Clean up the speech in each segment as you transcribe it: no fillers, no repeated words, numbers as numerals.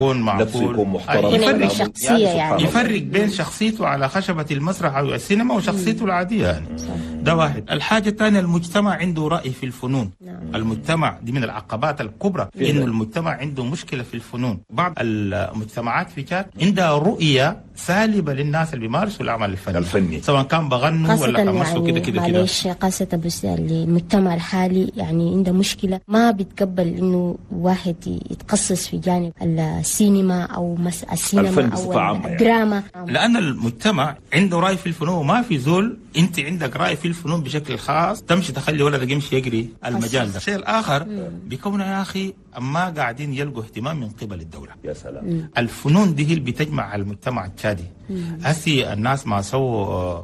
يكون معقول، نفسه يكون محترم، يفرق شخصية يعني يفرق بين شخصيته على خشبة المسرح أو السينما وشخصيته العادية يعني. ده واحد. الحاجة الثانية، المجتمع عنده رأي في الفنون. المجتمع دي من العقبات الكبرى، إنه المجتمع عنده مشكلة في الفنون. بعض المجتمعات في تشاد عندها رؤية سالبة للناس اللي بيمارسوا العمل الفني، سواء كان بغنوا ولا كمسوا كده كده. معلش قاسة بس المجتمع الحالي يعني عنده مشكلة، ما بيتقبل إنه واحد يتخصص في جانب السينما أو السينما أو الدراما يعني. لأن المجتمع عنده رأي في الفنون، وما في زول أنت عندك رأي في الفنون بشكل خاص تمشي تخلي ولدك يمشي يجري المجال ده. الشيء الآخر بيكون يا أخي أما قاعدين يلقوا اهتمام من قبل الدولة. يا سلام. الفنون دي هي اللي بتجمع المجتمع التشادي. هسي الناس ما سووا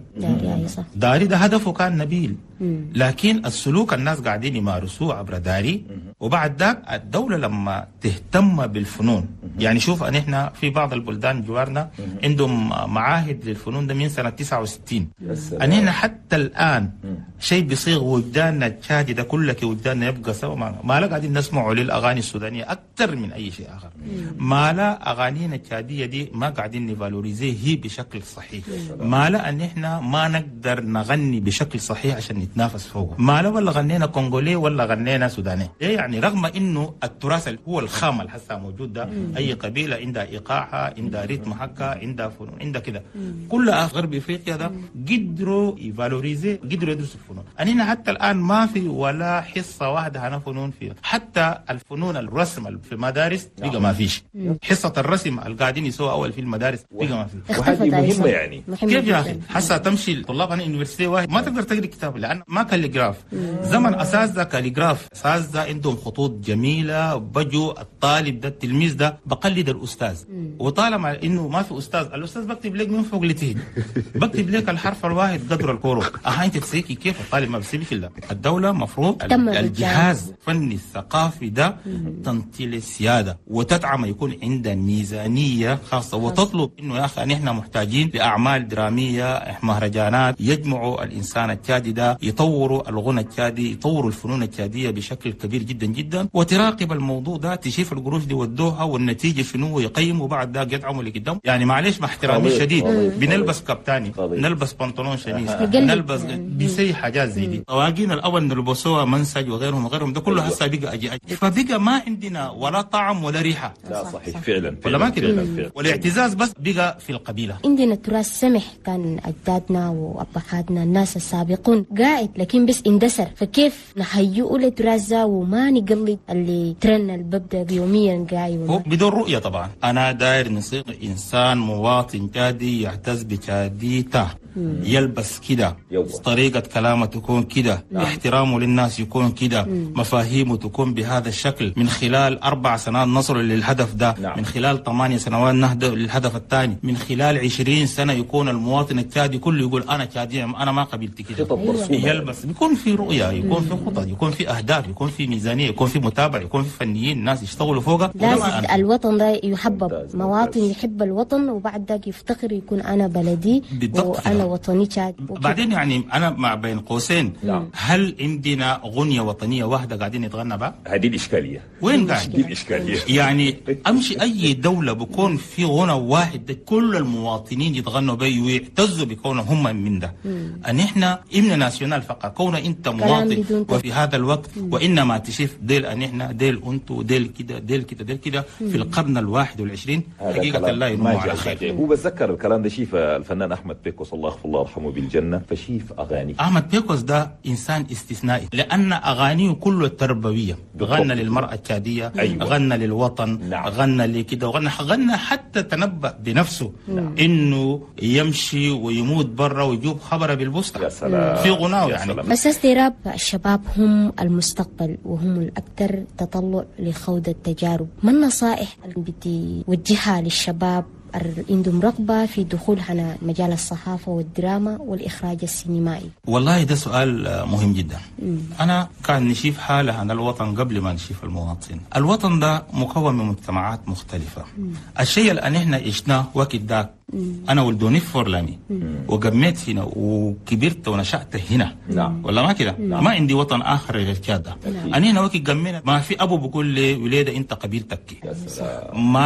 داري ده هدفه كان نبيل، لكن السلوك الناس قاعدين يمارسوه عبر داري. وبعد ذاك الدولة لما تهتم بالفنون، يعني شوف أن احنا في بعض البلدان جوارنا عندهم معاهد للفنون ده من سنة 69. أن احنا حتى الآن شيء بيصيغ وجداننا التشادي ده كله كوجداننا يبقى سوا. ما لا قاعدين نسمعوا للأغاني السودانية أكثر من أي شيء آخر. ما لا أغانينا التشادية دي ما قاعدين نفالوريزيه هي بشكل صحيح. ما لا أن احنا ما نقدر نغني بشكل صحيح عشان نتنافس فوق. ما لا ولا غنينا كونغولي ولا غنينا سوداني. يعني رغم إنه التراث هو الخام اللي هسه موجود ده، أي قبيلة عندها إيقاعها، عندها ريتم حقها، عندها فنون، عندها كده. كل غرب إفريقيا ده قدروا يفالوريزي، قدروا يدرسوا الفنون. أننا حتى الآن ما في ولا حصة واحدة هنا فنون فيها. حتى الفنون الرسم في المدارس بقى ما فيش. حصة الرسم اللي قاعدين يسووا أول في المدارس بقى ما فيش. وهذه مهمة يعني. كيف يا أخي؟ هسه تمشي طلاب هنا يونيفرسيتي واحد ما تقدر تقرأ كتاب لأن ما كاليجراف. زمن أساتذة كاليجراف، أساتذة عندهم خطوط جميلة، بجوا الطالب ده التلميذ ده بقلد الأستاذ. وطالما إنه ما في أستاذ، الأستاذ بكتب لك من فوق لتحت، بكتب لك الحرف الواحد قدر الكورو. أنت تسيكي كيف الطالب ما بيسيبك إلا. الدولة مفروض الجهاز الفني الثقافي ده تنطيل السيادة وتدعم، يكون عندها ميزانية خاصة وتطلب إنه يا أخي نحن محتاجين لأعمال درامية، مهرجانات يجمعوا الإنسان التشادي ده، يطوروا الغنى التشادي، يطوروا الفنون التشادية بشكل كبير جدا جدا، وتراقب الموضوع ده، تشوف القروش دي ودوها والنتيجة شنو، يقيموا وبعد ده يدعموا اللي قدام. يعني معلش مع احترامي الشديد بنلبس كابتاني، نلبس بنطلون شميس، نلبس بيسي حاجات زي دي. طواقين الأول نلبسوها منسج وغيرهم ده كله هسه بقى أجي فبقى ما عندنا ولا طعم ولا ريحة. لا صحيح فعلا ولا ما كده. والاعتزاز بس بقى في القبيلة. عندنا تراث سمح، كان أجدادنا وأبهاتنا الناس السابقون قاعد لكن بس اندثر، فكيف نحيئه للتراث ده وما نقلد اللي ترن اللي ببدأ يوميا قاعد بدون رؤية. طبعا أنا داير نصير إنسان مواطن تشادي يعتز بتشاديته، يلبس كده، طريقة كلامه تكون كده، احترامه للناس يكون كده، مفاهيمه تكون بهذا الشكل. من خلال 4 سنوات نصل للهدف ده، من خلال 8 سنوات نهدف للهدف الثاني، من خلال 20 سنة يكون المواطن التشادي كله يقول أنا تشادي، أنا ما قبلت كده. يلبس، يكون في رؤية، يكون في خطط، يكون في أهداف، يكون في ميزانية، يكون في متابعة، يكون في فنيين ناس يشتغلوا فوقها. لازم الوطن ده يحبب، مواطن يحب الوطن وبعد ذاك يفتخر يكون أنا بلدي وأنا وطني تشاد. بعدين يعني أنا مع بين قوسين، هل عندنا غنية وطنية واحدة قاعدين نتغنى بها؟ هذه الإشكالية. وين قاعد؟ دي الإشكالية. يعني أمشي أي دولة بكون في غنى واحد كل المواطنين يتغنوا به ويعتزوا بكونهم هم من ده. أن إحنا إمنا ناسيونال فقط، كون أنت مواطن وفي هذا الوقت وإنما تشوف ديل أن إحنا ديل أنتو ديل كده ديل كده ديل كده في القرن 21 حقيقة لا ينمو على خير. هو بتذكر الكلام ده شيف الفنان أحمد بيكوس الله يرحمه بالجنة، فشيف أغاني أحمد بيكوس ده إنسان استثنائي لأن أغانيه كله تربوية. غنى للمرأة التشادية، غنى للوطن، غنى لكده، غنى حتى تنبأ بنفسه إنه يمشي ويموت برا ويجوب خبره بالبوسطة في غناه يعني. بس استيراب الشباب هم المستقبل وهم الأكثر تطلع لخوض التجارب. ما النصائح اللي بدي وجهها للشباب عندهم رغبة في دخول على مجال الصحافة والدراما والإخراج السينمائي؟ والله ده سؤال مهم جدا. أنا كان نشوف حالة عن الوطن قبل ما نشوف المواطن. الوطن ده مكون من مجتمعات مختلفة. الشيء اللي احنا عشناه وقت داك، أنا ولدوني في فورلاني وقميت هنا وكبرت ونشأت هنا. ولا ما كده؟ ما عندي وطن آخر غير كده. أنا هنا وقت قمينا ما في أبو بقول لي وليدة أنت قبيلتك ما